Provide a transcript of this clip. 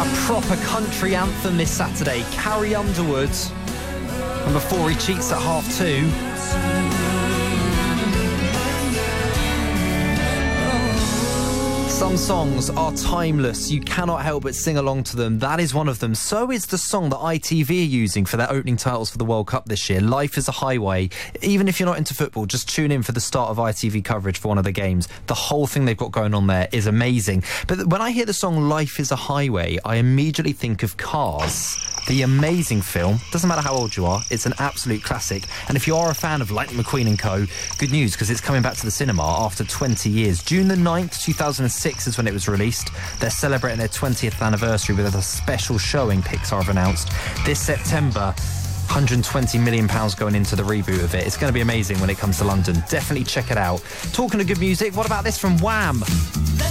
Proper country anthem this Saturday. Carrie Underwood. And Before He Cheats at 2:30. Some songs are timeless. You cannot help but sing along to them. That is one of them. So is the song that ITV are using for their opening titles for the World Cup this year, Life is a Highway. Even if you're not into football, just tune in for the start of ITV coverage for one of the games. The whole thing they've got going on there is amazing. But when I hear the song Life is a Highway, I immediately think of Cars, the amazing film. Doesn't matter how old you are, it's an absolute classic. And if you are a fan of Lightning McQueen and co, good news, because it's coming back to the cinema after 20 years. June the 9th, 2006 is when it was released. They're celebrating their 20th anniversary with a special showing, Pixar have announced. This September, £120 million going into the reboot of it. It's going to be amazing when it comes to London. Definitely check it out. Talking of good music, what about this from Wham?